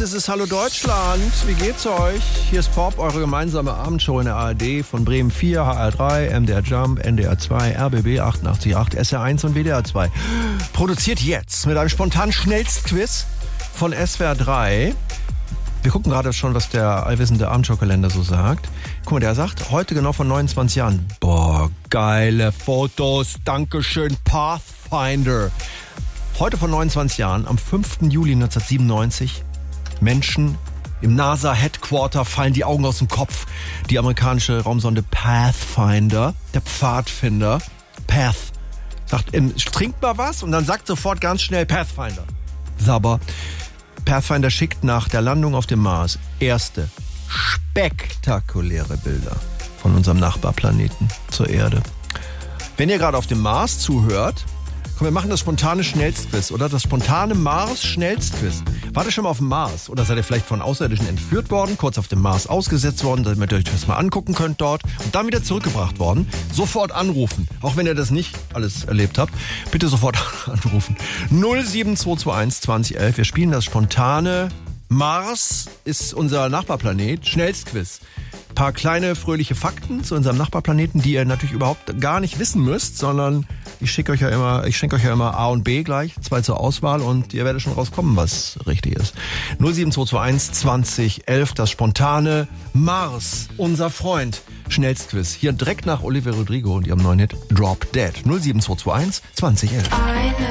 es ist Hallo Deutschland. Wie geht's euch? Hier ist Pop, eure gemeinsame Abendshow in der ARD von Bremen 4, HR3, MDR Jump, NDR 2, RBB 88.8, SR1 und WDR 2. Produziert jetzt mit einem spontanen Schnellstquiz von SWR 3. Wir gucken gerade schon, was der allwissende Abendshow-Kalender so sagt. Guck mal, der sagt, heute genau vor 29 Jahren. Boah, geile Fotos, Dankeschön, Pathfinder. Heute vor 29 Jahren, am 5. Juli 1997, Menschen im NASA-Headquarter fallen die Augen aus dem Kopf. Die amerikanische Raumsonde Pathfinder, der Pfadfinder, Path, sagt, trinkt mal was und dann sagt sofort ganz schnell Pathfinder. Sabber. Pathfinder schickt nach der Landung auf dem Mars erste spektakuläre Bilder von unserem Nachbarplaneten zur Erde. Wenn ihr gerade auf dem Mars zuhört, komm, wir machen das spontane Schnellstquiz, oder? Das spontane Mars-Schnellstquiz. Wart ihr schon mal auf dem Mars? Oder seid ihr vielleicht von Außerirdischen entführt worden, kurz auf dem Mars ausgesetzt worden, damit ihr euch das mal angucken könnt dort und dann wieder zurückgebracht worden? Sofort anrufen. Auch wenn ihr das nicht alles erlebt habt, bitte sofort anrufen. 07221 2011. Wir spielen das spontane Mars ist unser Nachbarplanet. Schnellstquiz. Ein paar kleine fröhliche Fakten zu unserem Nachbarplaneten, die ihr natürlich überhaupt gar nicht wissen müsst, sondern ich schenke euch ja immer A und B gleich, 2 zur Auswahl und ihr werdet schon rauskommen, was richtig ist. 07221 2011, das spontane Mars, unser Freund. Schnellstquiz. Hier direkt nach Olivia Rodrigo und ihrem neuen Hit Drop Dead. 07221 2011.